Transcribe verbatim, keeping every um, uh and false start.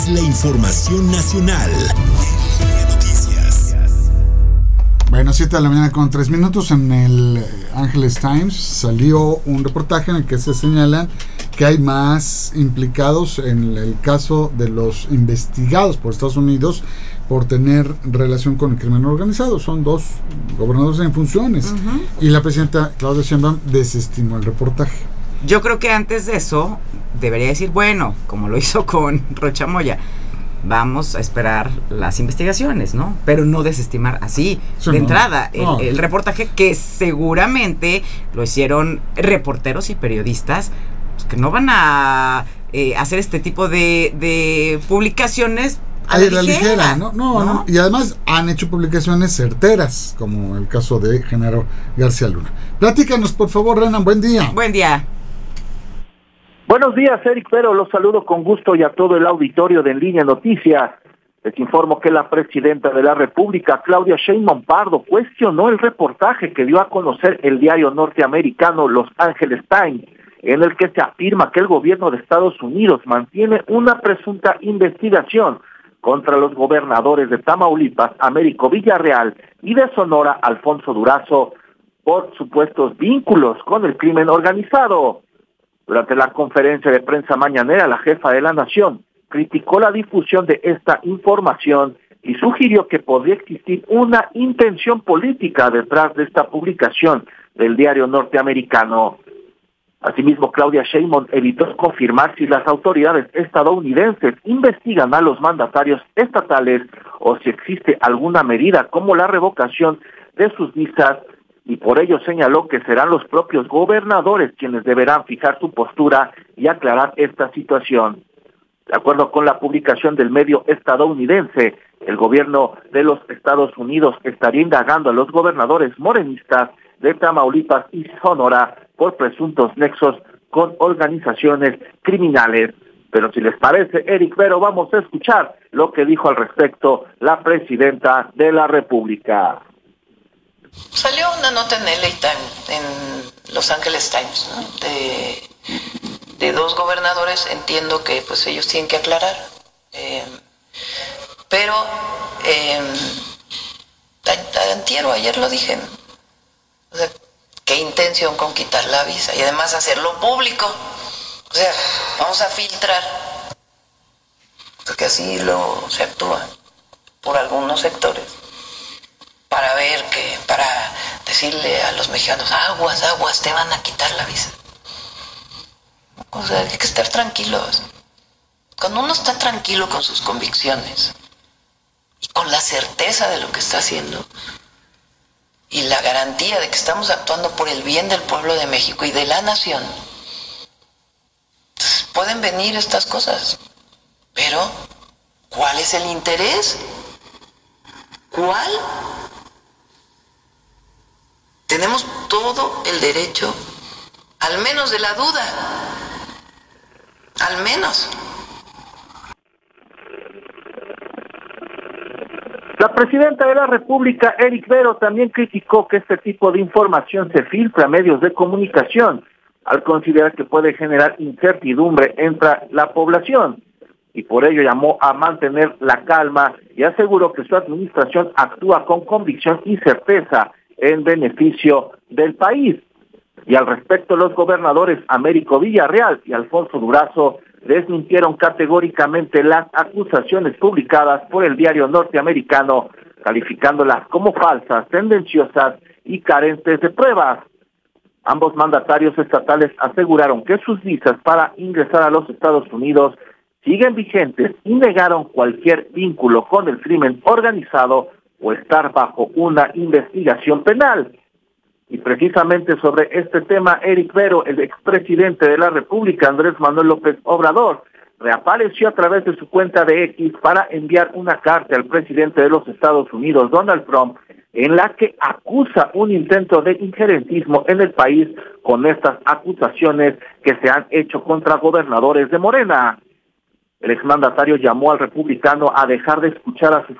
La información nacional en Línea Noticias. Bueno, siete de la mañana con tres minutos. En el Angeles Times salió un reportaje en el que se señalan que hay más implicados en el caso de los investigados por Estados Unidos por tener relación con el crimen organizado. Son dos gobernadores en funciones. Uh-huh. Y la presidenta Claudia Sheinbaum desestimó el reportaje. Yo creo que antes de eso debería decir, bueno, como lo hizo con Rocha Moya, vamos a esperar las investigaciones, ¿no? Pero no desestimar así, sí, de no, entrada, no. El, el reportaje que seguramente lo hicieron reporteros y periodistas, pues, que no van a eh, hacer este tipo de, de publicaciones a la, la ligera, ligera ¿no? No, ¿no? no. Y además han hecho publicaciones certeras, como el caso de Genaro García Luna. Platícanos, por favor, Renan, buen día. Buen día. Buenos días, Eric Pero, los saludo con gusto y a todo el auditorio de En Línea Noticias. Les informo que la presidenta de la República, Claudia Sheinbaum Pardo, cuestionó el reportaje que dio a conocer el diario norteamericano Los Angeles Times, en el que se afirma que el gobierno de Estados Unidos mantiene una presunta investigación contra los gobernadores de Tamaulipas, Américo Villarreal, y de Sonora, Alfonso Durazo, por supuestos vínculos con el crimen organizado. Durante la conferencia de prensa mañanera, la jefa de la Nación criticó la difusión de esta información y sugirió que podría existir una intención política detrás de esta publicación del diario norteamericano. Asimismo, Claudia Sheinbaum evitó confirmar si las autoridades estadounidenses investigan a los mandatarios estatales o si existe alguna medida como la revocación de sus visas, y por ello señaló que serán los propios gobernadores quienes deberán fijar su postura y aclarar esta situación. De acuerdo con la publicación del medio estadounidense, el gobierno de los Estados Unidos estaría indagando a los gobernadores morenistas de Tamaulipas y Sonora por presuntos nexos con organizaciones criminales. Pero si les parece, Eric Pero, vamos a escuchar lo que dijo al respecto la presidenta de la República. Salió una nota en L A Times, en Los Angeles Times, ¿no? de, de dos gobernadores. Entiendo que pues ellos tienen que aclarar, eh, pero eh, antier o ayer lo dije, ¿no? O sea, qué intención con quitar la visa y además hacerlo público. O sea, vamos a filtrar, porque así lo se actúa por algunos sectores, para ver que, para decirle a los mexicanos, aguas, aguas, te van a quitar la visa. O sea, hay que estar tranquilos. Cuando uno está tranquilo con sus convicciones y con la certeza de lo que está haciendo y la garantía de que estamos actuando por el bien del pueblo de México y de la nación, entonces pueden venir estas cosas. Pero, ¿cuál es el interés? ¿Cuál? Tenemos todo el derecho, al menos de la duda, al menos. La presidenta de la República, Eric Pero, también criticó que este tipo de información se filtre a medios de comunicación, al considerar que puede generar incertidumbre entre la población, y por ello llamó a mantener la calma y aseguró que su administración actúa con convicción y certeza en beneficio del país. Y al respecto, los gobernadores Américo Villarreal y Alfonso Durazo desmintieron categóricamente las acusaciones publicadas por el diario norteamericano, calificándolas como falsas, tendenciosas y carentes de pruebas. Ambos mandatarios estatales aseguraron que sus visas para ingresar a los Estados Unidos siguen vigentes y negaron cualquier vínculo con el crimen organizado o estar bajo una investigación penal. Y precisamente sobre este tema, Eric Pero, el expresidente de la República, Andrés Manuel López Obrador, reapareció a través de su cuenta de X para enviar una carta al presidente de los Estados Unidos, Donald Trump, en la que acusa un intento de injerencismo en el país con estas acusaciones que se han hecho contra gobernadores de Morena. El exmandatario llamó al republicano a dejar de escuchar a sus